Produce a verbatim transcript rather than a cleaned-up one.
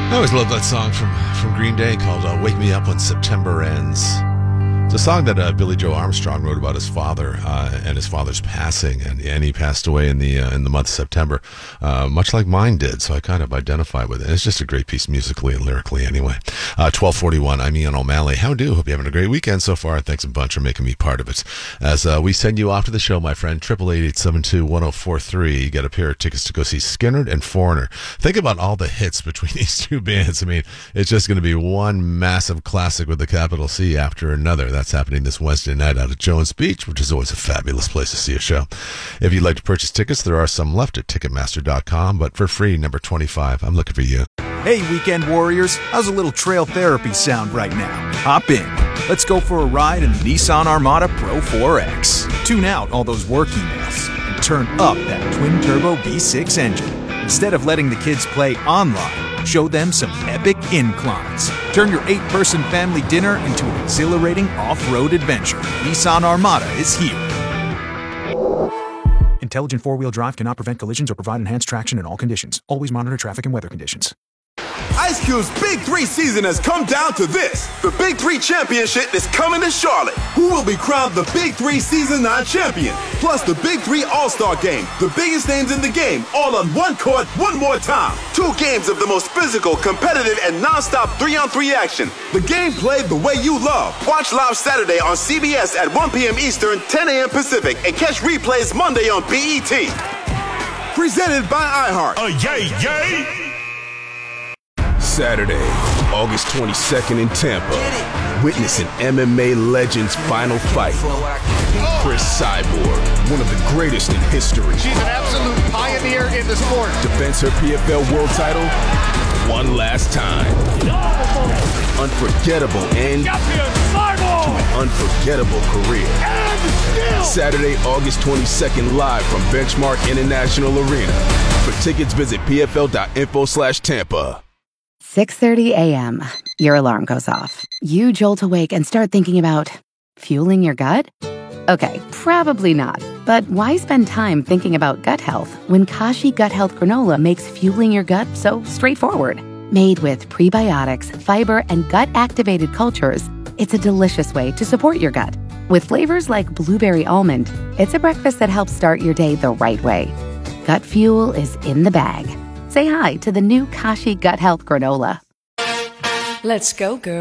I always love that song from, from Green Day called uh, Wake Me Up When September Ends. It's a song that uh, Billy Joe Armstrong wrote about his father uh, and his father's passing, and, and he passed away in the uh, in the month of September, uh, much like mine did. So I kind of identify with it. It's just a great piece musically and lyrically, anyway. Uh, twelve forty-one. I'm Ian O'Malley. How do? Hope you're having a great weekend so far. Thanks a bunch for making me part of it. As uh, we send you off to the show, my friend, triple eight eight seven two one zero four three. You got a pair of tickets to go see Skinnerd and Foreigner. Think about all the hits between these two bands. I mean, it's just going to be one massive classic with a capital C after another. That's happening this Wednesday night out at Jones Beach, which is always a fabulous place to see a show. If you'd like to purchase tickets, there are some left at Ticketmaster dot com, but for free, number twenty-five. I'm looking for you. Hey, weekend warriors, how's a little trail therapy sound right now? Hop in. Let's go for a ride in the Nissan Armada Pro four X. Tune out all those work emails and turn up that twin-turbo V six engine. Instead of letting the kids play online, show them some epic inclines. Turn your eight-person family dinner into an exhilarating off-road adventure. Nissan Armada is here. Intelligent four-wheel drive cannot prevent collisions or provide enhanced traction in all conditions. Always monitor traffic and weather conditions. Ice Cube's Big Three season has come down to this. The Big Three Championship is coming to Charlotte. Who will be crowned the Big Three Season nine champion? Plus the Big Three All-Star Game. The biggest names in the game, all on one court, one more time. Two games of the most physical, competitive, and non-stop three-on-three action. The game played the way you love. Watch live Saturday on C B S at one p.m. Eastern, ten a.m. Pacific, and catch replays Monday on B E T. Presented by iHeart. Oh, yay, yay! Saturday, August twenty-second in Tampa. Witness an M M A legend's final fight. Chris Cyborg, one of the greatest in history. She's an absolute pioneer in the sport. Defends her P F L world title one last time. Unforgettable end to an unforgettable career. Saturday, August twenty-second, live from Benchmark International Arena. For tickets, visit P F L dot info slash Tampa. six thirty a.m. Your alarm goes off. You jolt awake and start thinking about fueling your gut? Okay, probably not. But why spend time thinking about gut health when Kashi Gut Health Granola makes fueling your gut so straightforward? Made with prebiotics, fiber, and gut-activated cultures, it's a delicious way to support your gut. With flavors like blueberry almond, it's a breakfast that helps start your day the right way. Gut fuel is in the bag. Say hi to the new Kashi Gut Health Granola. Let's go, girl.